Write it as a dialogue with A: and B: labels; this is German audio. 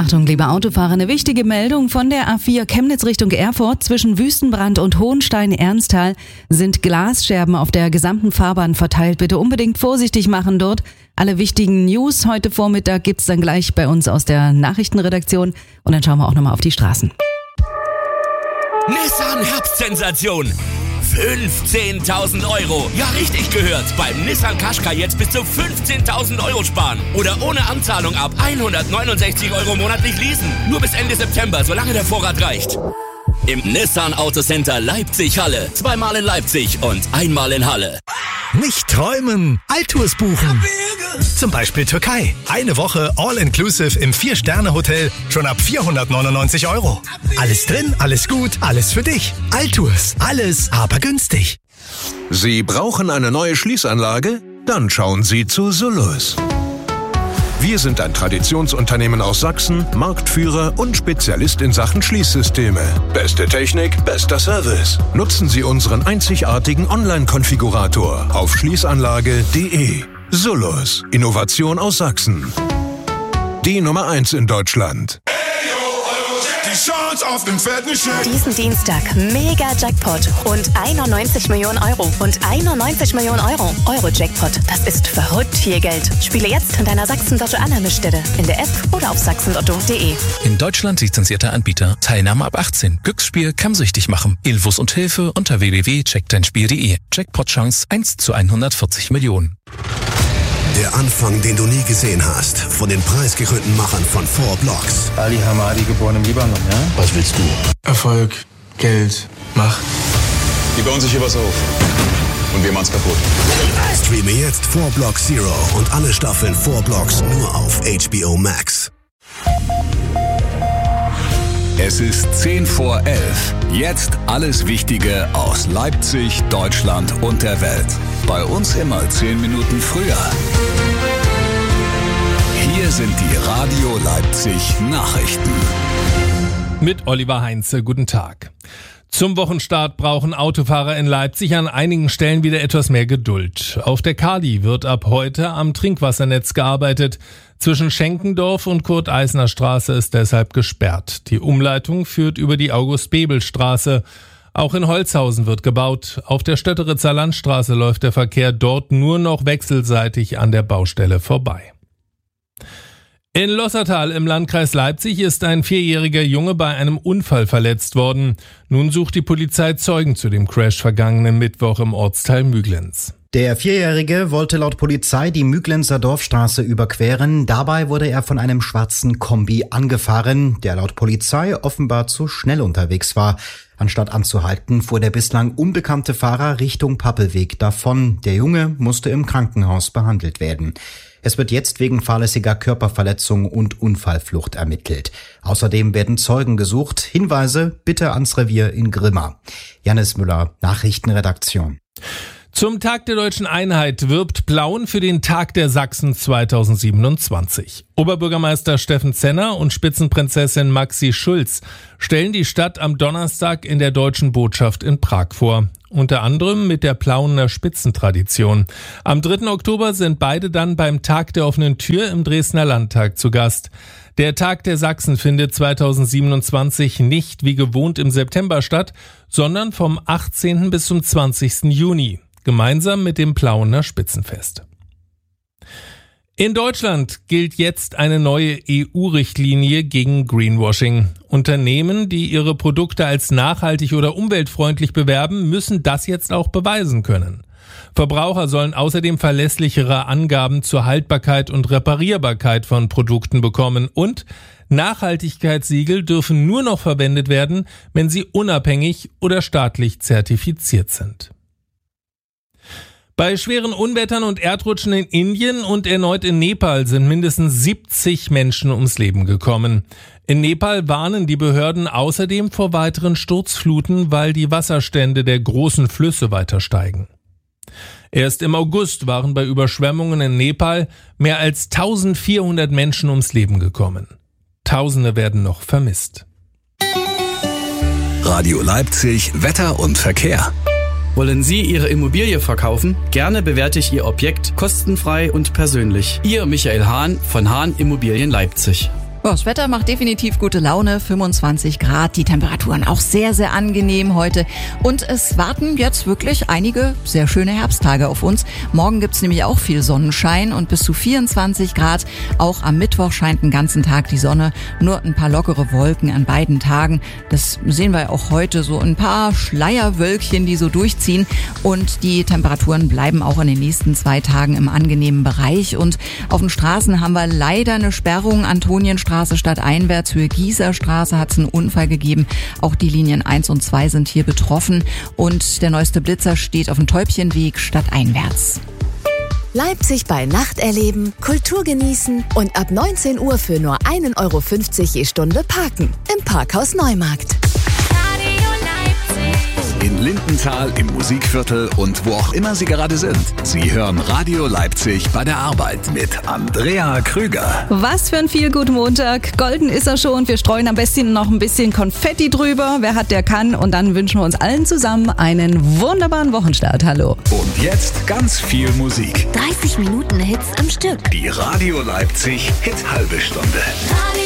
A: Achtung, liebe Autofahrer, eine wichtige Meldung von der A4 Chemnitz Richtung Erfurt. Zwischen Wüstenbrand und Hohenstein-Ernsthal sind Glasscherben auf der gesamten Fahrbahn verteilt. Bitte unbedingt vorsichtig machen dort. Alle wichtigen News heute Vormittag gibt's dann gleich bei uns aus der Nachrichtenredaktion. Und dann schauen wir auch nochmal auf die Straßen.
B: Nissan Herbstsensation. 15.000 Euro. Ja, richtig gehört. Beim Nissan Qashqai jetzt bis zu 15.000 Euro sparen. Oder ohne Anzahlung ab 169 Euro monatlich leasen. Nur bis Ende September, solange der Vorrat reicht. Im Nissan Autocenter Leipzig-Halle. 2-mal in Leipzig und 1-mal in Halle.
C: Nicht träumen, Alltours buchen. Zum Beispiel Türkei. Eine Woche All-Inclusive im 4-Sterne-Hotel schon ab 499 Euro. Alles drin, alles gut, alles für dich. Alltours, alles aber günstig.
D: Sie brauchen eine neue Schließanlage? Dann schauen Sie zu Solus. Wir sind ein Traditionsunternehmen aus Sachsen, Marktführer und Spezialist in Sachen Schließsysteme. Beste Technik, bester Service. Nutzen Sie unseren einzigartigen Online-Konfigurator auf schließanlage.de. Solus, Innovation aus Sachsen. Die Nummer 1 in Deutschland.
E: Diesen Dienstag mega Jackpot. Rund 91 Millionen Euro. Und 91 Millionen Euro. Euro-Jackpot. Das ist verrückt viel Geld. Spiele jetzt in deiner Sachsen-Lotto-Annahmestätte. In der App oder auf sachsenlotto.de.
F: In Deutschland lizenzierter Anbieter. Teilnahme ab 18. Glücksspiel kann süchtig machen. Infos und Hilfe unter www.checkdeinspiel.de. Jackpot-Chance 1 zu 140 Millionen.
G: Der Anfang, den du nie gesehen hast. Von den preisgekrönten Machern von 4 Blocks.
H: Ali Hamadi, geboren im Libanon, ja?
G: Was willst du?
H: Erfolg, Geld, Macht.
I: Die bauen sich hier was auf. Und wir machen's kaputt.
G: Streame jetzt 4 Blocks Zero und alle Staffeln 4 Blocks nur auf HBO Max.
J: Es ist 10 vor 11. Jetzt alles Wichtige aus Leipzig, Deutschland und der Welt. Bei uns immer 10 Minuten früher. Hier sind die Radio Leipzig Nachrichten.
K: Mit Oliver Heinze, guten Tag. Zum Wochenstart brauchen Autofahrer in Leipzig an einigen Stellen wieder etwas mehr Geduld. Auf der Kali wird ab heute am Trinkwassernetz gearbeitet. Zwischen Schenkendorf und Kurt-Eisner-Straße ist deshalb gesperrt. Die Umleitung führt über die August-Bebel-Straße. Auch in Holzhausen wird gebaut. Auf der Stötteritzer Landstraße läuft der Verkehr dort nur noch wechselseitig an der Baustelle vorbei. In Lossertal im Landkreis Leipzig ist ein 4-jähriger Junge bei einem Unfall verletzt worden. Nun sucht die Polizei Zeugen zu dem Crash vergangenen Mittwoch im Ortsteil Müglenz.
L: Der 4-Jährige wollte laut Polizei die Müglenzer Dorfstraße überqueren. Dabei wurde er von einem schwarzen Kombi angefahren, der laut Polizei offenbar zu schnell unterwegs war. Anstatt anzuhalten, fuhr der bislang unbekannte Fahrer Richtung Pappelweg davon. Der Junge musste im Krankenhaus behandelt werden. Es wird jetzt wegen fahrlässiger Körperverletzung und Unfallflucht ermittelt. Außerdem werden Zeugen gesucht. Hinweise bitte ans Revier in Grimma. Jannis Müller, Nachrichtenredaktion.
K: Zum Tag der Deutschen Einheit wirbt Plauen für den Tag der Sachsen 2027. Oberbürgermeister Steffen Zenner und Spitzenprinzessin Maxi Schulz stellen die Stadt am Donnerstag in der Deutschen Botschaft in Prag vor. Unter anderem mit der Plauener Spitzentradition. Am 3. Oktober sind beide dann beim Tag der offenen Tür im Dresdner Landtag zu Gast. Der Tag der Sachsen findet 2027 nicht wie gewohnt im September statt, sondern vom 18. bis zum 20. Juni. Gemeinsam mit dem Plauener Spitzenfest. In Deutschland gilt jetzt eine neue EU-Richtlinie gegen Greenwashing. Unternehmen, die ihre Produkte als nachhaltig oder umweltfreundlich bewerben, müssen das jetzt auch beweisen können. Verbraucher sollen außerdem verlässlichere Angaben zur Haltbarkeit und Reparierbarkeit von Produkten bekommen und Nachhaltigkeitssiegel dürfen nur noch verwendet werden, wenn sie unabhängig oder staatlich zertifiziert sind. Bei schweren Unwettern und Erdrutschen in Indien und erneut in Nepal sind mindestens 70 Menschen ums Leben gekommen. In Nepal warnen die Behörden außerdem vor weiteren Sturzfluten, weil die Wasserstände der großen Flüsse weiter steigen. Erst im August waren bei Überschwemmungen in Nepal mehr als 1400 Menschen ums Leben gekommen. Tausende werden noch vermisst.
J: Radio Leipzig, Wetter und Verkehr.
M: Wollen Sie Ihre Immobilie verkaufen? Gerne bewerte ich Ihr Objekt kostenfrei und persönlich. Ihr Michael Hahn von Hahn Immobilien Leipzig.
N: Ja, das Wetter macht definitiv gute Laune, 25 Grad, die Temperaturen auch sehr, sehr angenehm heute. Und es warten jetzt wirklich einige sehr schöne Herbsttage auf uns. Morgen gibt's nämlich auch viel Sonnenschein und bis zu 24 Grad. Auch am Mittwoch scheint den ganzen Tag die Sonne, nur ein paar lockere Wolken an beiden Tagen. Das sehen wir auch heute, so ein paar Schleierwölkchen, die so durchziehen. Und die Temperaturen bleiben auch in den nächsten 2 Tagen im angenehmen Bereich. Und auf den Straßen haben wir leider eine Sperrung. Antonienstraße stadteinwärts, Höhe Gießerstraße hat es einen Unfall gegeben. Auch die Linien 1 und 2 sind hier betroffen. Und der neueste Blitzer steht auf dem Täubchenweg stadteinwärts.
O: Leipzig bei Nacht erleben, Kultur genießen und ab 19 Uhr für nur 1,50 Euro je Stunde parken. Im Parkhaus Neumarkt.
J: In Lindenthal, im Musikviertel und wo auch immer Sie gerade sind. Sie hören Radio Leipzig bei der Arbeit mit Andrea Krüger.
A: Was für ein Feel-Good-Montag. Golden ist er schon. Wir streuen am besten noch ein bisschen Konfetti drüber. Wer hat, der kann. Und dann wünschen wir uns allen zusammen einen wunderbaren Wochenstart. Hallo.
J: Und jetzt ganz viel Musik.
O: 30 Minuten Hits am Stück.
J: Die Radio Leipzig Hit-Halbe Stunde.